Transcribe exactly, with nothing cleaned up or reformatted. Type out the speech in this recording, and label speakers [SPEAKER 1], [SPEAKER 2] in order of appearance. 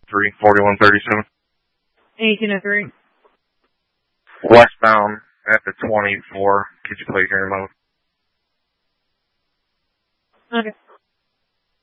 [SPEAKER 1] three, forty-one thirty-seven.
[SPEAKER 2] eighteen oh three.
[SPEAKER 1] Westbound at the twenty-four. Could you please hear mode?
[SPEAKER 2] Okay.